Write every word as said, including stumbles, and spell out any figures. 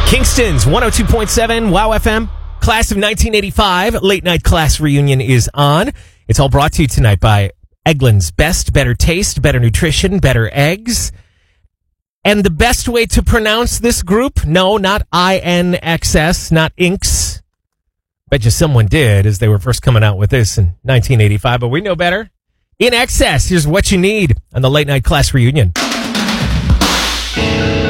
Kingston's one oh two point seven WOW F M. Class of nineteen eighty-five late night class reunion is on. It's all brought to you tonight by Eggland's Best, better taste, better nutrition, better eggs. And the best way to pronounce this group, no, not I N X S, not Inks. Bet you someone did as they were first coming out with this in nineteen eighty-five, but we know better. In Excess, here's what you need on the late night class reunion.